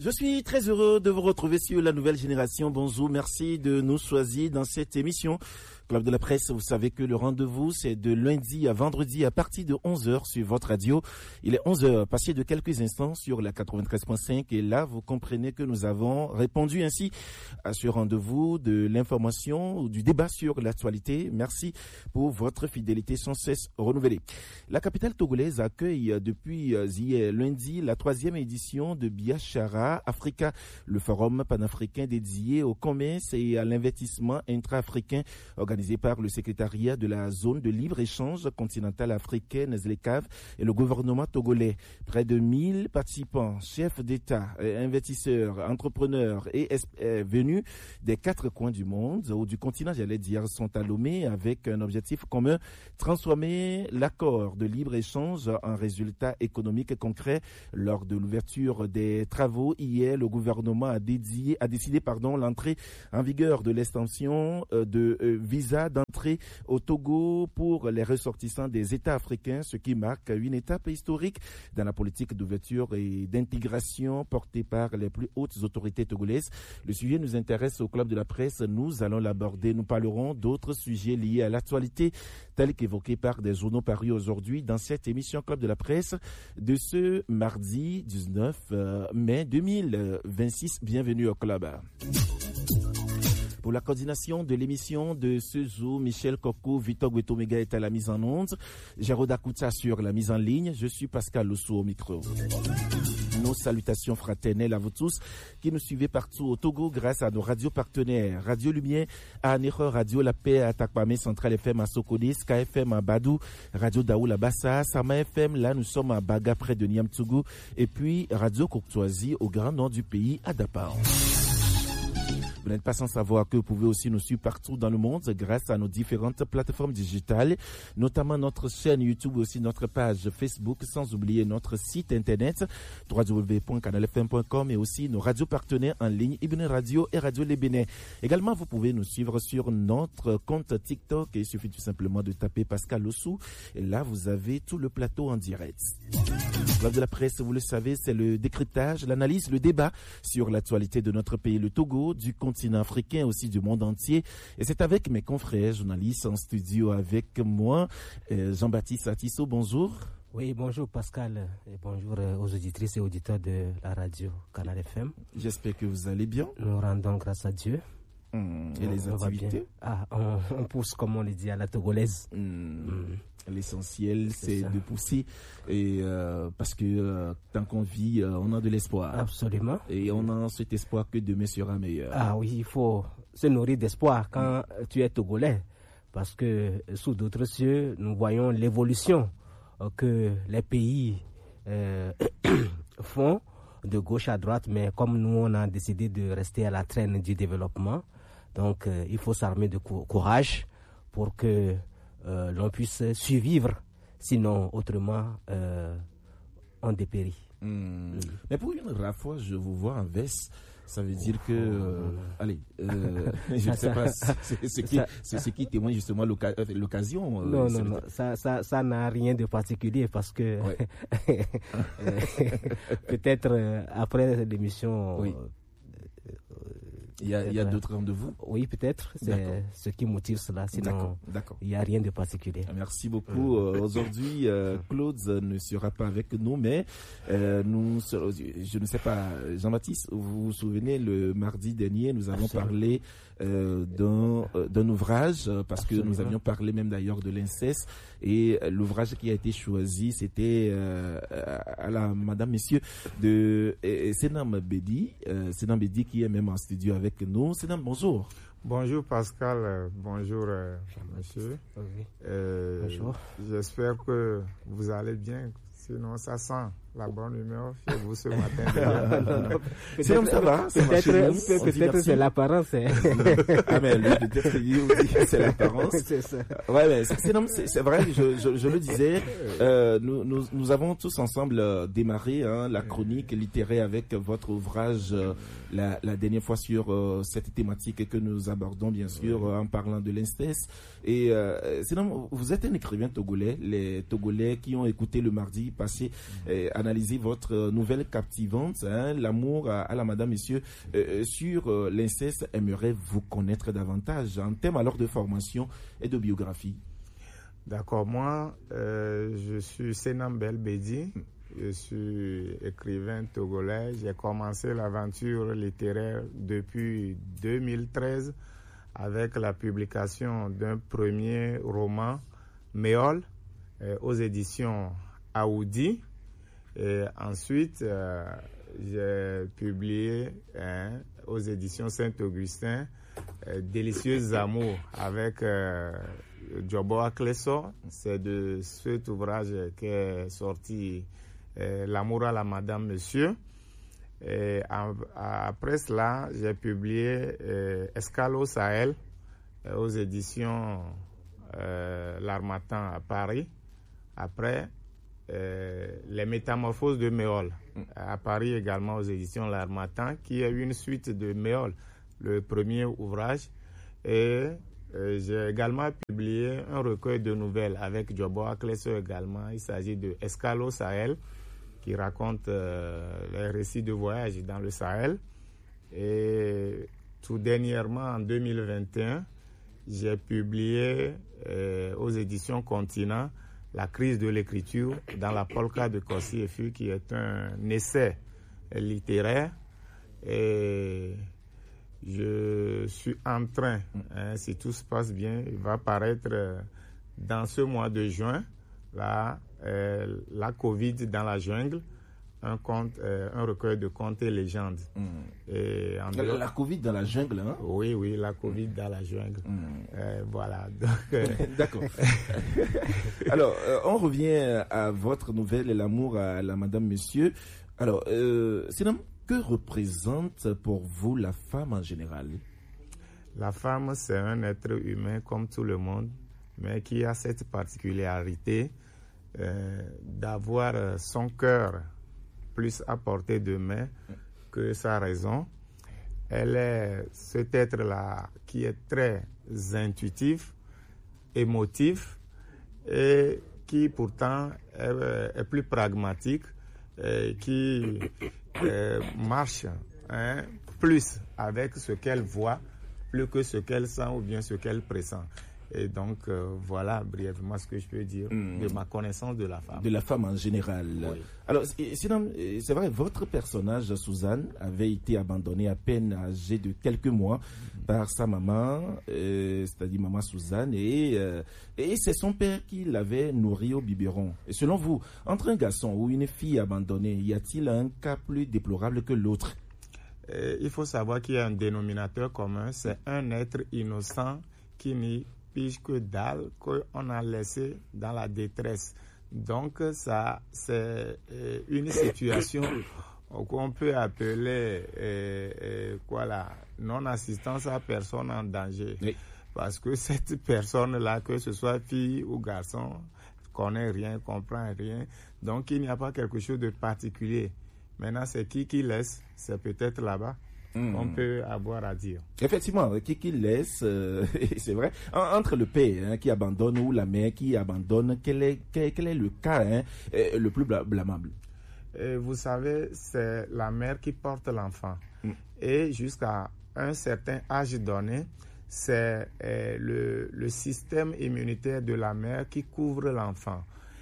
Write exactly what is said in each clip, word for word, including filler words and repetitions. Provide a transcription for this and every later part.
Je suis très heureux de vous retrouver sur La Nouvelle Génération. Bonjour, merci de nous choisir dans cette émission. Club de la Presse, vous savez que le rendez-vous, c'est de lundi à vendredi à partir de onze heures sur votre radio. Il est onze heures, passé de quelques instants sur la quatre-vingt-treize point cinq. Et là, vous comprenez que nous avons répondu ainsi à ce rendez-vous de l'information ou du débat sur l'actualité. Merci pour votre fidélité sans cesse renouvelée. La capitale togolaise accueille depuis hier lundi la troisième édition de Biashara Africa, le forum panafricain dédié au commerce et à l'investissement intra-africain organisé par le secrétariat de la zone de libre-échange continentale africaine, Z L E C A V, et le gouvernement togolais. Près de mille participants, chefs d'État, investisseurs, entrepreneurs et experts venus des quatre coins du monde ou du continent, j'allais dire, sont à Lomé avec un objectif commun, transformer l'accord de libre-échange en résultat économique concret. Lors de l'ouverture des travaux hier, le gouvernement a, dédié, a décidé pardon, l'entrée en vigueur de l'extension de euh, visa d'entrée au Togo pour les ressortissants des États africains, ce qui marque une étape historique dans la politique d'ouverture et d'intégration portée par les plus hautes autorités togolaises. Le sujet nous intéresse au Club de la Presse. Nous allons l'aborder. Nous parlerons d'autres sujets liés à l'actualité, tels qu'évoqués par des journaux parus aujourd'hui dans cette émission Club de la Presse de ce mardi dix-neuf mai deux mille vingt-six. Bienvenue au Club. Pour la coordination de l'émission de ce jour, Michel Coco, Victor Gwetomega est à la mise en onde. Jérôme Dakouta sur la mise en ligne. Je suis Pascal Losso au micro. Nos salutations fraternelles à vous tous qui nous suivez partout au Togo grâce à nos radios partenaires. Radio Lumière à Anéro, Radio La Paix à Takpamé, Central F M à Sokone, Sky F M à Badou, Radio Daoul à Bassa, Sama F M, là nous sommes à Baga près de Niamtougou, et puis Radio Courtoisie au grand nord du pays à Dapao. Vous n'êtes pas sans savoir que vous pouvez aussi nous suivre partout dans le monde grâce à nos différentes plateformes digitales, notamment notre chaîne YouTube et aussi notre page Facebook, sans oublier notre site internet w w w point canal f m point com et aussi nos radios partenaires en ligne, Ibn Radio et Radio Les Bénin. Également, vous pouvez nous suivre sur notre compte TikTok et il suffit tout simplement de taper Pascal Lossou et là, vous avez tout le plateau en direct. Club de la Presse, vous le savez, c'est le décryptage, l'analyse, le débat sur l'actualité de notre pays, le Togo, du continent africain, aussi du monde entier. Et c'est avec mes confrères journalistes en studio avec moi, euh, Jean-Baptiste Atisso, bonjour. Oui, bonjour Pascal et bonjour aux auditrices et auditeurs de la radio Canal F M. J'espère que vous allez bien. Nous rendons grâce à Dieu. Mmh, et on, les activités Ah, on, on pousse comme on le dit à la togolaise. Mmh. Mmh. L'essentiel, c'est, c'est de pousser et euh, parce que euh, tant qu'on vit, euh, on a de l'espoir. Absolument. Et on a cet espoir que demain sera meilleur. Ah oui, il faut se nourrir d'espoir quand mmh. tu es togolais. Parce que sous d'autres cieux, nous voyons l'évolution euh, que les pays euh, font de gauche à droite. Mais comme nous, on a décidé de rester à la traîne du développement, donc euh, il faut s'armer de cou- courage pour que Euh, l'on puisse survivre, sinon autrement euh, on dépérit. Mmh. Mmh. Mais pour une rare fois, je vous vois en veste. Ça veut dire que, euh, allez, euh, je ne sais pas, c'est ce qui, c'est ce qui témoigne justement l'oca- l'occasion. Euh, non, non, non, ça, ça, ça n'a rien de particulier parce que ouais. peut-être euh, après l'émission. Oui. Il y a, il y a d'autres rendez-vous? Oui, peut-être. C'est D'accord. ce qui motive cela. Sinon, D'accord. D'accord. il n'y a rien de particulier. Merci beaucoup. Euh, aujourd'hui, euh, Claude ne sera pas avec nous, mais euh, nous, je ne sais pas, Jean-Baptiste, vous vous souvenez, le mardi dernier, nous avons Absolument. parlé euh, d'un, euh, d'un ouvrage, parce Absolument. que nous avions parlé même d'ailleurs de l'inceste, et l'ouvrage qui a été choisi, c'était euh, à la madame, messieurs, de euh, Senam Bedi, euh, Senam Bedi qui est même en studio avec avec nous. Senam, bonjour. Bonjour Pascal, euh, bonjour euh, monsieur. Oui. Euh, bonjour. J'espère que vous allez bien, sinon ça sent la bonne humeur chez vous ce matin. non, non. C'est comme ça va. Ça peut-être peut, peut-être c'est l'apparence. Ah mais lui, peut-être il c'est l'apparence. C'est ça. Ouais, mais c'est, c'est, c'est, c'est vrai, je, je, je le disais, euh, nous, nous, nous avons tous ensemble euh, démarré hein, la chronique littéraire avec votre ouvrage euh, la, la dernière fois sur euh, cette thématique que nous abordons bien sûr euh, en parlant de l'inceste. Et euh, sinon, vous êtes un écrivain togolais, les Togolais qui ont écouté le mardi passé euh, analyser votre nouvelle captivante, hein, L'amour à, à la Madame, Monsieur, euh, sur euh, l'inceste, aimerait vous connaître davantage en termes alors de formation et de biographie. D'accord, moi, euh, je suis Senam Belbedi, je suis écrivain togolais. J'ai commencé l'aventure littéraire depuis deux mille treize avec la publication d'un premier roman, Méol, euh, aux éditions Aoudi. Et ensuite, euh, j'ai publié hein, aux éditions Saint-Augustin euh, Délicieux amours avec euh, Djoboa Clesso. C'est de cet ouvrage qu'est sorti euh, L'amour à la Madame, Monsieur. Et en, après cela, j'ai publié euh, Escalo Sahel euh, aux éditions euh, L'Harmattan à Paris. Après, euh, Les Métamorphoses de Méol à Paris également aux éditions L'Harmattan, qui est une suite de Méol, le premier ouvrage. Et euh, j'ai également publié un recueil de nouvelles avec Djoboa Clesso également. Il s'agit de Escalo Sahel, qui raconte euh, les récits de voyage dans le Sahel. Et tout dernièrement, en deux mille vingt et un, j'ai publié euh, aux éditions Continent La crise de l'écriture dans la polka de Kossi Efu, qui est un essai littéraire. Et je suis en train, hein, si tout se passe bien, il va paraître euh, dans ce mois de juin, là, Euh, la Covid dans la jungle, un, conte, euh, un recueil de contes et légendes. Mm. Et en la, dehors... la Covid dans la jungle, hein? Oui, oui, la Covid mm. dans la jungle. Mm. Euh, voilà. Donc, euh... D'accord. Alors, euh, on revient à votre nouvelle, L'amour à la Madame, Monsieur. Alors, euh, Senam, que représente pour vous la femme en général? La femme, c'est un être humain comme tout le monde, mais qui a cette particularité Euh, d'avoir son cœur plus à portée de main que sa raison. Elle est cet être-là qui est très intuitif, émotif et qui pourtant est, est plus pragmatique, et qui euh, marche hein, plus avec ce qu'elle voit plus que ce qu'elle sent ou bien ce qu'elle pressent. Et donc, euh, voilà brièvement ce que je peux dire mmh. de ma connaissance de la femme. De la femme en général. Oui. Alors, sinon, c'est vrai, votre personnage, Suzanne, avait été abandonnée à peine âgée de quelques mois mmh. par sa maman, euh, c'est-à-dire maman Suzanne, et, euh, et c'est son père qui l'avait nourrie au biberon. Et selon vous, entre un garçon ou une fille abandonnée, y a-t-il un cas plus déplorable que l'autre? euh, Il faut savoir qu'il y a un dénominateur commun, c'est un être innocent qui n'y que dalle qu'on a laissé dans la détresse. Donc ça, c'est une situation qu'on peut appeler euh, euh, quoi là, non-assistance à personne en danger. Oui. Parce que cette personne-là, que ce soit fille ou garçon, connaît rien, comprend rien. Donc il n'y a pas quelque chose de particulier. Maintenant, c'est qui qui laisse? C'est peut-être là-bas. Mmh. On peut avoir à dire. Effectivement, qui qui laisse, euh, c'est vrai. En, entre le père hein, qui abandonne ou la mère qui abandonne, quel est, quel, quel est le cas hein, le plus blâmable? Et vous savez, c'est la mère qui porte l'enfant. Mmh. Et jusqu'à un certain âge donné, c'est euh, le, le système immunitaire de la mère qui couvre l'enfant.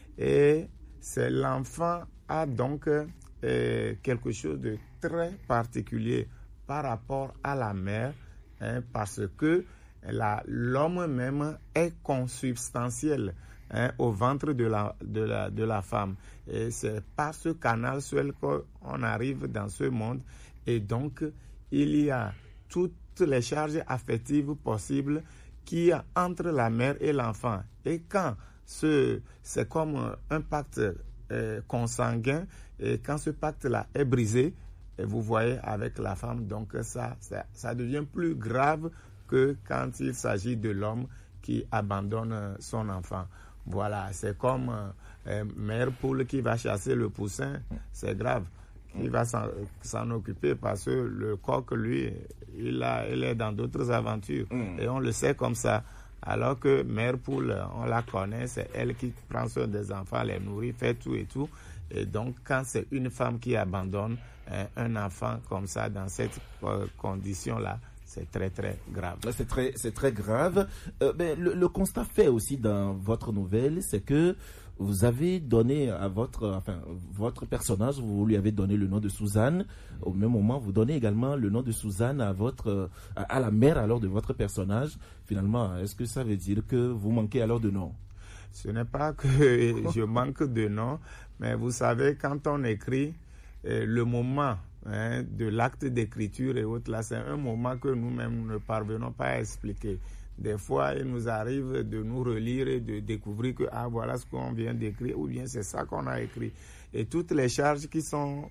Et c'est l'enfant a donc euh, quelque chose de très particulier par rapport à la mère, hein, parce que la, l'homme même est consubstantiel hein, au ventre de la, de, la, de la femme. Et c'est par ce canal seul qu'on arrive dans ce monde. Et donc, il y a toutes les charges affectives possibles qu'il y a entre la mère et l'enfant. Et quand ce, c'est comme un pacte euh, consanguin, et quand ce pacte-là est brisé, et vous voyez avec la femme, donc ça, ça, ça devient plus grave que quand il s'agit de l'homme qui abandonne son enfant. Voilà, c'est comme euh, mère poule qui va chasser le poussin, c'est grave. Il va s'en, s'en occuper parce que le coq, lui, il, a, il est dans d'autres aventures. Mm. Et on le sait comme ça. Alors que mère poule, on la connaît, c'est elle qui prend soin des enfants, les nourrit, fait tout et tout. Et donc, quand c'est une femme qui abandonne hein, un enfant comme ça, dans cette euh, condition-là, c'est très, très grave. C'est très, c'est très grave. Euh, mais le, le constat fait aussi dans votre nouvelle, c'est que vous avez donné à votre, enfin, votre personnage, vous lui avez donné le nom de Suzanne. Au même moment, vous donnez également le nom de Suzanne à votre, à, à la mère alors de votre personnage. Finalement, est-ce que ça veut dire que vous manquez alors de nom? Ce n'est pas que je manque de nom, mais vous savez, quand on écrit, eh, le moment hein, de l'acte d'écriture et autres, là, c'est un moment que nous-mêmes ne parvenons pas à expliquer. Des fois, il nous arrive de nous relire et de découvrir que ah, voilà ce qu'on vient d'écrire, ou bien c'est ça qu'on a écrit. Et toutes les charges qui sont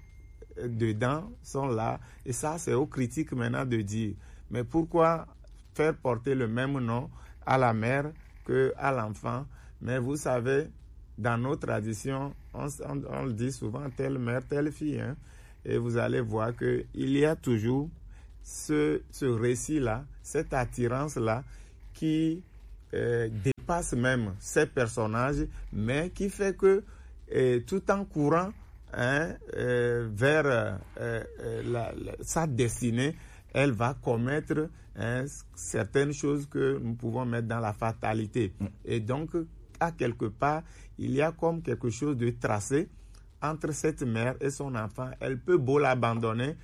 dedans sont là. Et ça, c'est aux critiques maintenant de dire. Mais pourquoi faire porter le même nom à la mère qu'à l'enfant? Mais vous savez, dans nos traditions, on, on, on le dit souvent, telle mère, telle fille. Hein? Et vous allez voir qu'il y a toujours ce, ce récit-là, cette attirance-là, qui euh, dépasse même ces personnages, mais qui fait que euh, tout en courant hein, euh, vers euh, euh, la, la, sa destinée, elle va commettre hein, certaines choses que nous pouvons mettre dans la fatalité. Et donc, à quelque part, il y a comme quelque chose de tracé entre cette mère et son enfant. Elle peut beau l'abandonner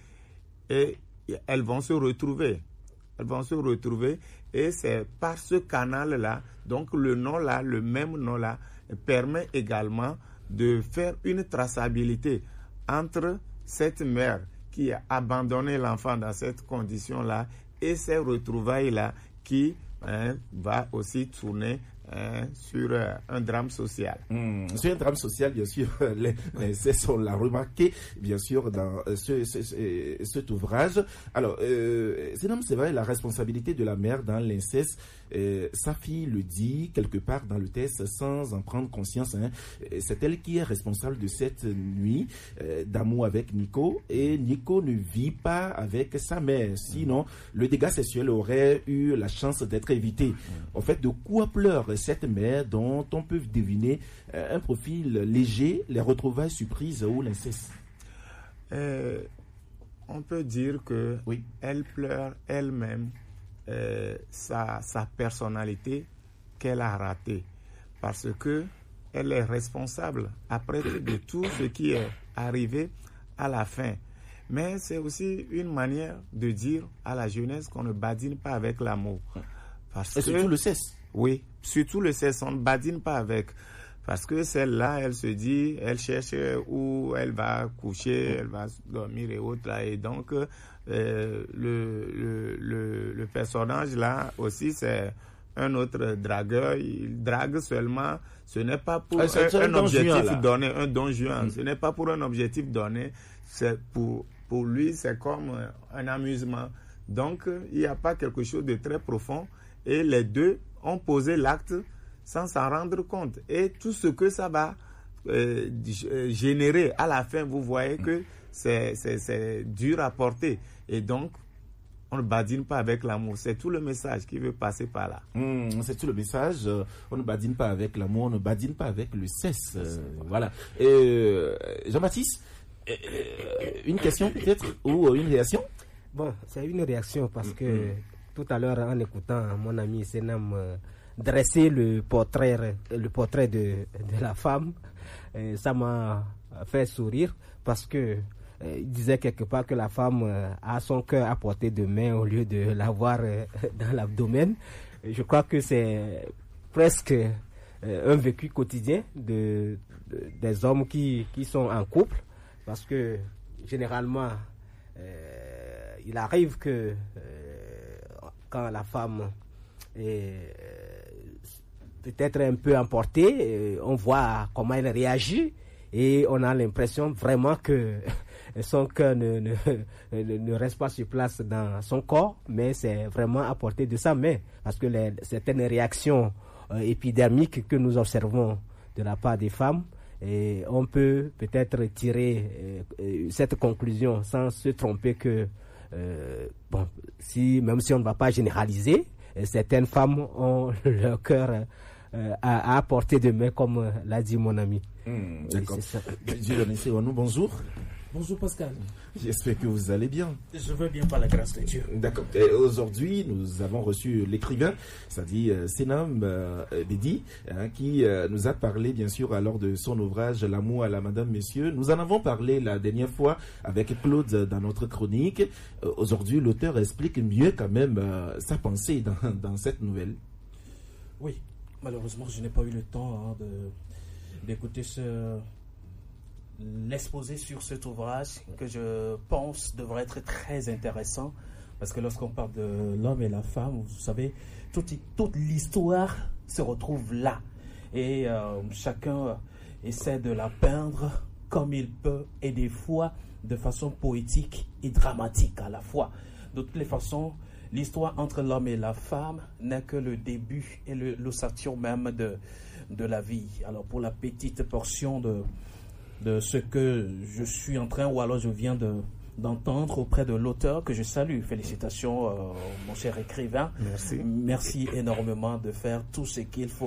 et elles vont se retrouver. Elles vont se retrouver et c'est par ce canal-là, donc le nom-là, le même nom-là, permet également de faire une traçabilité entre cette mère qui a abandonné l'enfant dans cette condition-là et ces retrouvailles-là qui hein, va aussi tourner Hein, sur euh, un drame social. Mmh, sur un drame social, bien sûr, les, les, c'est on l'a remarqué, bien sûr, dans ce, ce, ce, cet ouvrage. Alors, euh, c'est vrai, la responsabilité de la mère dans l'inceste, euh, sa fille le dit quelque part dans le texte sans en prendre conscience. Hein, c'est elle qui est responsable de cette nuit euh, d'amour avec Nico, et Nico ne vit pas avec sa mère. Sinon, le dégât sexuel aurait eu la chance d'être évité. En fait, de quoi pleure cette mère dont on peut deviner euh, un profil léger, les retrouvailles surprises ou l'inceste? euh, On peut dire que oui. Elle pleure elle-même euh, sa, sa personnalité qu'elle a ratée, parce que elle est responsable après de tout ce qui est arrivé à la fin. Mais c'est aussi une manière de dire à la jeunesse qu'on ne badine pas avec l'amour. Parce Et que, surtout le cesse. Oui, surtout le cesse, on ne badine pas avec. Parce que celle-là, elle se dit, elle cherche où elle va coucher, elle va dormir et autres. Là. Et donc, euh, le, le, le, le personnage là aussi, c'est un autre dragueur. Il drague seulement, ce n'est pas pour ah, un, un, un objectif juin, donné, un don juin. Mmh. Ce n'est pas pour un objectif donné, c'est pour, pour lui, c'est comme un amusement. Donc, il n'y a pas quelque chose de très profond. Et les deux ont posé l'acte sans s'en rendre compte. Et tout ce que ça va euh, générer à la fin, vous voyez que c'est, c'est, c'est dur à porter. Et donc, on ne badine pas avec l'amour. C'est tout le message qui veut passer par là. Mmh, c'est tout le message. On ne badine pas avec l'amour, on ne badine pas avec le cesse. Euh, voilà. Et, euh, Jean-Baptiste, euh, une question peut-être ou une réaction? Bon, c'est une réaction parce que mmh. tout à l'heure, en écoutant mon ami Senam euh, dresser le portrait, le portrait de, de la femme, euh, ça m'a fait sourire parce que euh, il disait quelque part que la femme euh, a son cœur à portée de main au lieu de l'avoir euh, dans l'abdomen. Je crois que c'est presque euh, un vécu quotidien de, de, des hommes qui, qui sont en couple, parce que généralement, euh, il arrive que euh, quand la femme est peut-être un peu emportée, on voit comment elle réagit et on a l'impression vraiment que son cœur ne, ne, ne, ne reste pas sur place dans son corps, mais c'est vraiment à portée de sa main, parce que les, certaines réactions euh, épidermiques que nous observons de la part des femmes, et on peut peut-être tirer euh, cette conclusion sans se tromper que euh, bon, si, même si on ne va pas généraliser, certaines femmes ont leur cœur euh, à, à portée de main, comme euh, l'a dit mon ami. Mmh, d'accord. Oui, bonjour. Bonjour Pascal. J'espère que vous allez bien. Je veux bien par la grâce de Dieu. D'accord. Et aujourd'hui, nous avons reçu l'écrivain, c'est-à-dire euh, Senam euh, Bedi, hein, qui euh, nous a parlé bien sûr alors de son ouvrage L'amour à la Madame Messieurs. Nous en avons parlé la dernière fois avec Claude dans notre chronique. Euh, aujourd'hui, l'auteur explique mieux quand même euh, sa pensée dans, dans cette nouvelle. Oui, malheureusement, je n'ai pas eu le temps hein, de, d'écouter ce... l'exposé sur cet ouvrage que je pense devrait être très intéressant parce que lorsqu'on parle de l'homme et la femme, vous savez, toute, toute l'histoire se retrouve là et euh, chacun essaie de la peindre comme il peut et des fois de façon poétique et dramatique à la fois. De toutes les façons, l'histoire entre l'homme et la femme n'est que le début et l'ossature même de, de la vie. Alors pour la petite portion de de ce que je suis en train, ou alors je viens de, d'entendre auprès de l'auteur, que je salue. Félicitations, euh, mon cher écrivain. Merci. Merci énormément de faire tout ce qu'il faut